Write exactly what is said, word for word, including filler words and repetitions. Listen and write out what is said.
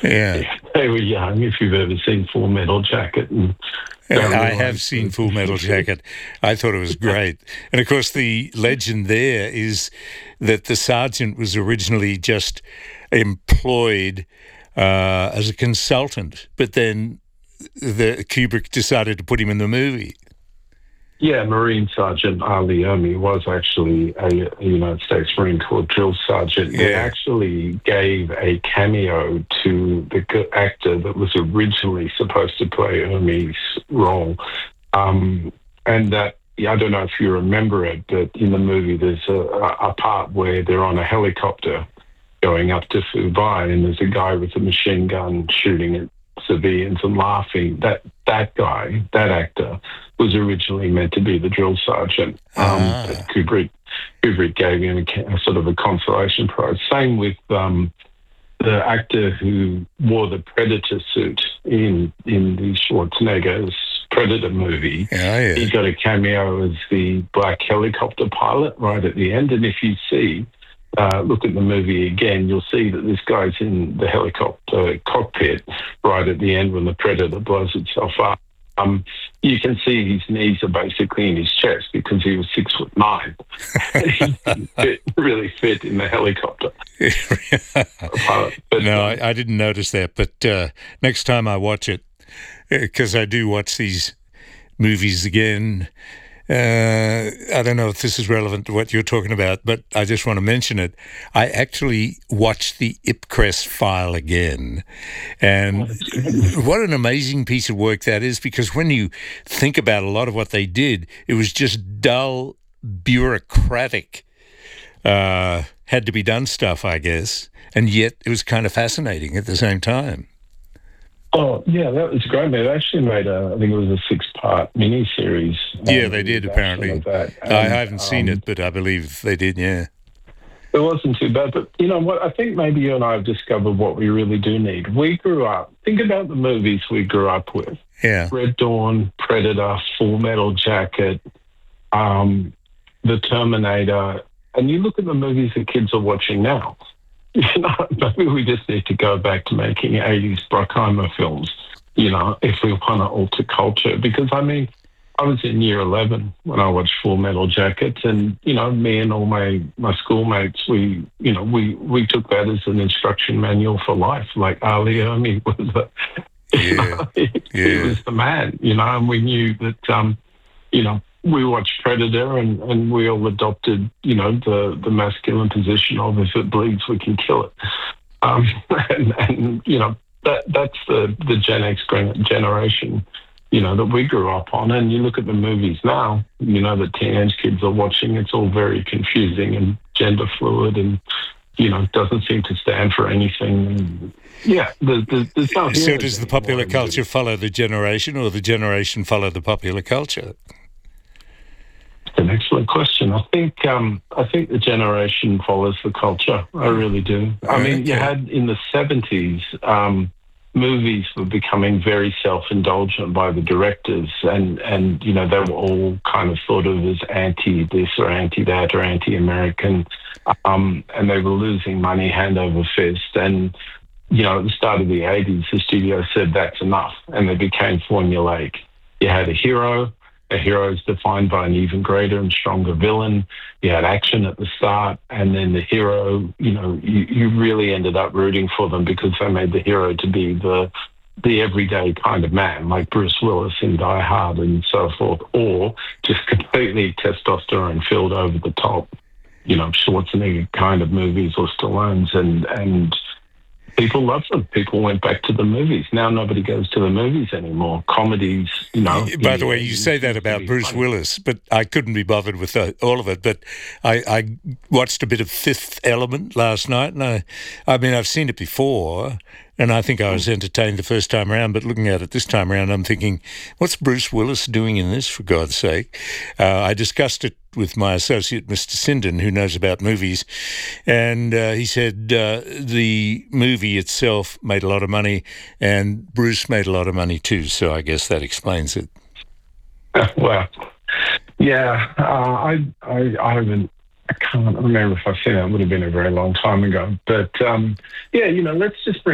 Yeah. They were young, if you've ever seen Full Metal Jacket. And I have seen Full Metal Jacket. I thought it was great. And, of course, the legend there is that the sergeant was originally just employed uh, as a consultant, but then the Kubrick decided to put him in the movie. Yeah, Marine Sergeant Ali Ermey was actually a, a United States Marine Corps drill sergeant. Yeah. They actually gave a cameo to the actor that was originally supposed to play Ermey's role. Um, and that, I don't know if you remember it, but in the movie there's a, a part where they're on a helicopter going up to Fubai, and there's a guy with a machine gun shooting at civilians and laughing. That that guy, that actor, was originally meant to be the drill sergeant. Um, Ah. but Kubrick, Kubrick gave him a, a sort of a consolation prize. Same with um, the actor who wore the Predator suit in in the Schwarzenegger's Predator movie. Yeah, yeah. He got a cameo as the black helicopter pilot right at the end. And if you see, uh, look at the movie again, you'll see that this guy's in the helicopter cockpit right at the end when the Predator blows itself up. Um, you can see his knees are basically in his chest because he was six foot nine. He didn't fit, really fit in the helicopter. Pilot. But, No, um, I, I didn't notice that. But uh, next time I watch it, because I do watch these movies again, uh, I don't know if this is relevant to what you're talking about, but I just want to mention it. I actually watched the Ipcress file again. And what an amazing piece of work that is, because when you think about a lot of what they did, it was just dull, bureaucratic, uh, had to be done stuff, I guess. And yet it was kind of fascinating at the same time. Oh, yeah, that was great. They actually made a, I think it was a six-part miniseries. Yeah, um, they did, version apparently. of that. I And, haven't seen um, it, but I believe they did, yeah. It wasn't too bad. But, you know what, I think maybe you and I have discovered what we really do need. We grew up, think about the movies we grew up with. Yeah. Red Dawn, Predator, Full Metal Jacket, um, The Terminator. And you look at the movies that kids are watching now. You know, maybe we just need to go back to making eighties Bruckheimer films, you know, if we want to alter culture. Because, I mean, I was in year eleven when I watched Full Metal Jacket, and, you know, me and all my, my schoolmates, we, you know, we, we took that as an instruction manual for life. Like Ali Ermey was the, you Yeah, know, he, yeah. he was the man, you know, and we knew that, um, you know, we watched Predator and, and we all adopted, you know, the, the masculine position of if it bleeds, we can kill it. Um, and, and, you know, that that's the, the Gen X generation, you know, that we grew up on. And you look at the movies now, you know, that teenage kids are watching, it's all very confusing and gender fluid and, you know, doesn't seem to stand for anything. And, yeah, there's, there's, there's no So heroes does the anymore popular in culture movies. follow the generation, or the generation follow the popular culture? An excellent question. I think um, I think the generation follows the culture. I really do. I mean, you Okay. had in the seventies, um, movies were becoming very self-indulgent by the directors, and and you know they were all kind of thought of as anti this or anti that or anti-American, um, and they were losing money hand over fist. And you know, at the start of the eighties, the studio said that's enough, and they became formulaic. You had a hero. A hero is defined by an even greater and stronger villain. You had action at the start, and then the hero, you know, you, you really ended up rooting for them because they made the hero to be the the everyday kind of man, like Bruce Willis in Die Hard and so forth, or just completely testosterone filled over the top, you know, Schwarzenegger kind of movies or Stallone's, and and people loved them. People went back to the movies. Now nobody goes to the movies anymore. Comedies, you know. By the way, you say that about Bruce Willis, but I couldn't be bothered with uh, all of it. But I, I watched a bit of Fifth Element last night, and I, I mean, I've seen it before, and I think I was entertained the first time around. But looking at it this time around, I'm thinking, what's Bruce Willis doing in this, for God's sake? Uh, I discussed it with my associate, Mister Sinden, who knows about movies, and uh, he said uh, the movie itself made a lot of money, and Bruce made a lot of money too, so I guess that explains it. Well, yeah, uh, I, I, I haven't, I can't remember if I've seen it. It would have been a very long time ago. But, um, yeah, you know, let's just bring